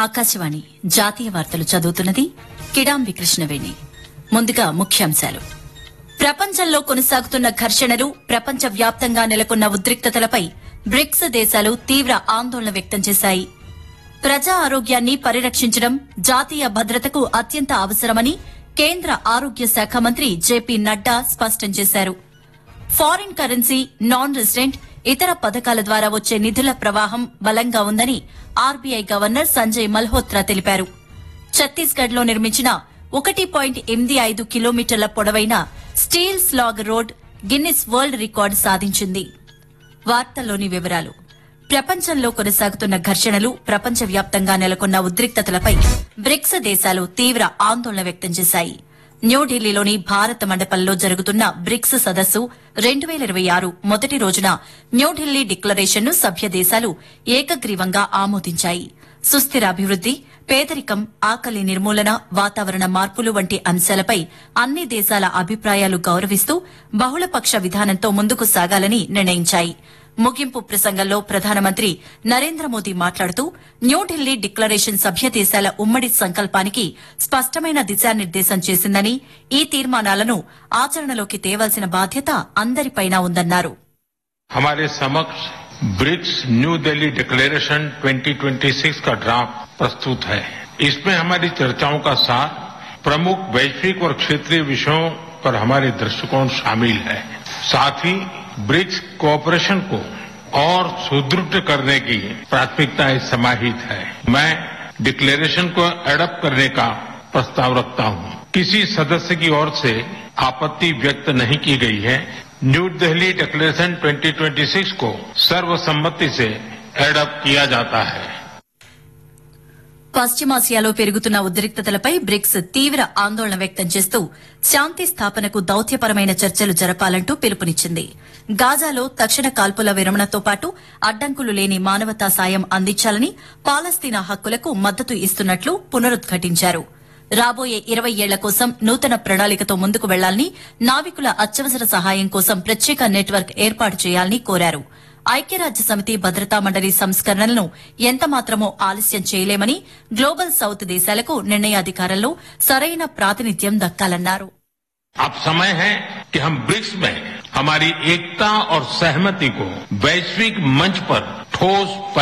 ఆకాశవాణి జాతీయ వార్తలు చదువుతున్నది కిడాంబి కృష్ణవేణి. ముందుగా ముఖ్యాంశాలు. ప్రపంచంలో కొనసాగుతున్న ఘర్షణలు, ప్రపంచ వ్యాప్తంగా నెలకొన్న ఉద్రిక్తతలపై బ్రిక్స్ దేశాలు తీవ్ర ఆందోళన వ్యక్తం చేశాయి. ప్రజా ఆరోగ్యాన్ని పరిరక్షించడం జాతీయ భద్రతకు అత్యంత అవసరమని కేంద్ర ఆరోగ్య శాఖ మంత్రి జేపీ నడ్డా స్పష్టం చేశారు. ఫారిన్ కరెన్సీ, నాన్ రెసిడెంట్, ఇతర పథకాల ద్వారా వచ్చే నిధుల ప్రవాహం బలంగా ఉందని ఆర్బీఐ గవర్నర్ సంజయ్ మల్హోత్రా తెలిపారు. ఛత్తీస్గఢ్లో నిర్మించిన 1.85 కిలోమీటర్ల పొడవైన steel slag road Guinness world record సాధించింది. వార్తల్లోని వివరాలు. ప్రపంచంలో కొనసాగుతున్న ఘర్షణలు, ప్రపంచవ్యాప్తంగా నెలకొన్న ఉద్రిక్తతలపై బ్రిక్స్ దేశాలు తీవ్ర ఆందోళన వ్యక్తం చేశాయి. న్యూఢిల్లీలోని భారత మండపంలో జరుగుతున్న బ్రిక్స్ సదస్సు 2026 మొదటి రోజున న్యూఢిల్లీ డిక్లరేషన్ను సభ్య దేశాలు ఏకగ్రీవంగా ఆమోదించాయి. సుస్థిర అభివృద్ది, పేదరికం, ఆకలి నిర్మూలన, వాతావరణ మార్పులు వంటి అంశాలపై అన్ని దేశాల అభిప్రాయాలు గౌరవిస్తూ బహుళపక్ష విధానంతో ముందుకు సాగాలని నిర్ణయించాయి. ముగింపు ప్రసంగంలో ప్రధానమంత్రి నరేంద్ర మోదీ మాట్లాడుతూ న్యూఢిల్లీ డిక్లరేషన్ సభ్య దేశాల ఉమ్మడి సంకల్పానికి స్పష్టమైన దిశానిర్దేశం చేసిందని, ఈ తీర్మానాలను ఆచరణలోకి తేవాల్సిన బాధ్యత అందరిపైనా ఉందన్నారు. हमारे समक्ष ब्रिक्स न्यू दिल्ली डिक्लेरेशन 2026 का ड्राफ्ट प्रस्तुत है. इसमें हमारी चर्चाओं का सार, प्रमुख वैश्विक और क्षेत्रीय विषयों पर हमारे दृष्टिकोण शामिल है. साथ ही ब्रिक्स कोऑपरेशन को और सुदृढ़ करने की प्राथमिकताएं समाहित है. मैं डिक्लेरेशन को एडॉप्ट करने का प्रस्ताव रखता हूं. किसी सदस्य की ओर से आपत्ति व्यक्त नहीं की गई है. न्यू दिल्ली डिक्लेरेशन 2026 को सर्वसम्मति से एडॉप्ट किया जाता है. పశ్చిమాసియాలో పెరుగుతున్న ఉద్రిక్తతలపై బ్రిక్స్ తీవ్ర ఆందోళన వ్యక్తం చేస్తూ శాంతి స్థాపనకు దౌత్యపరమైన చర్చలు జరపాలంటూ పిలుపునిచ్చింది. గాజాలో తక్షణ కాల్పుల విరమణతో పాటు అడ్డంకులు లేని మానవతా సాయం అందించాలని, పాలస్తీనా హక్కులకు మద్దతు ఇస్తున్నట్లు పునరుద్ఘాటించారు. రాబోయే 20 ఏళ్ల కోసం నూతన ప్రణాళికతో ముందుకు వెళ్లాలని, నావికుల అత్యవసర సహాయం కోసం ప్రత్యేక నెట్వర్క్ ఏర్పాటు చేయాలని కోరారు. ఐక్యరాజ్య సమితి భద్రతా మండలి సంస్కరణలను ఎంతమాత్రమో ఆలస్యం చేయలేమని, గ్లోబల్ సౌత్ దేశాలకు నిర్ణయాధికారంలో సరైన ప్రాతినిధ్యం దక్కాలన్నారు. अब समय है कि हम ब्रिक्स में हमारी एकता और सहमति को वैश्विक मंच पर ठोस